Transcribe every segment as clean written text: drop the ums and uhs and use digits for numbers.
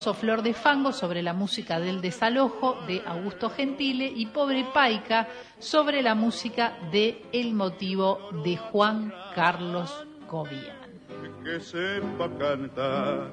Flor de Fango sobre la música del desalojo de Augusto Gentile y Pobre Paica sobre la música de El motivo de Juan Carlos Gobián. Que sepa cantar.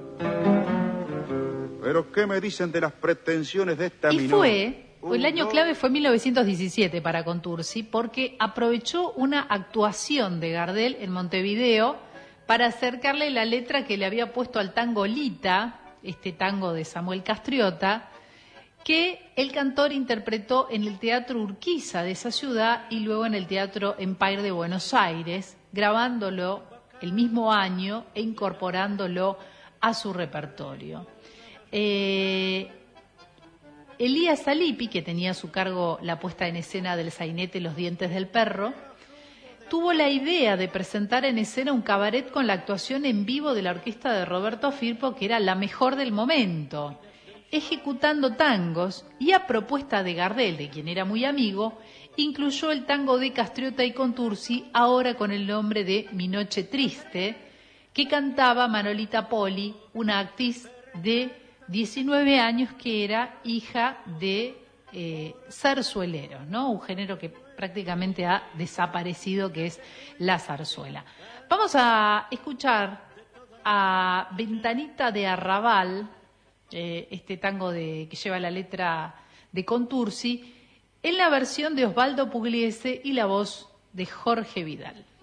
Pero ¿qué me dicen de las pretensiones de esta El año clave fue 1917 para Contursi, porque aprovechó una actuación de Gardel en Montevideo para acercarle la letra que le había puesto al tango Lita, este tango de Samuel Castriota, que el cantor interpretó en el Teatro Urquiza de esa ciudad y luego en el Teatro Empire de Buenos Aires, grabándolo el mismo año e incorporándolo a su repertorio. Elías Alipi, que tenía a su cargo la puesta en escena del sainete Los dientes del perro, tuvo la idea de presentar en escena un cabaret con la actuación en vivo de la orquesta de Roberto Firpo, que era la mejor del momento, ejecutando tangos, y a propuesta de Gardel, de quien era muy amigo, incluyó el tango de Castriota y Contursi, ahora con el nombre de Mi noche triste, que cantaba Manolita Poli, una actriz de 19 años que era hija de zarzueleros, ¿no? Un género que prácticamente ha desaparecido, que es la zarzuela. Vamos a escuchar a Ventanita de Arrabal, este tango que lleva la letra de Contursi, en la versión de Osvaldo Pugliese y la voz de Jorge Vidal.